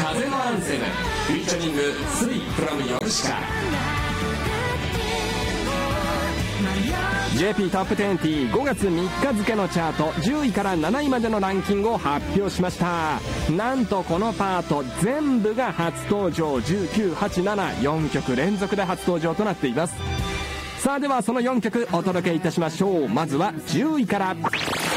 風のアンセムフィーチャリングスリップラムヨルシカ。 JP トップ205月3日付のチャート10位から7位までのランキングを発表しました。なんとこのパート全部が初登場、19、8、7、4曲連続で初登場となっています。さあではその4曲お届けいたしましょう。まずは10位から。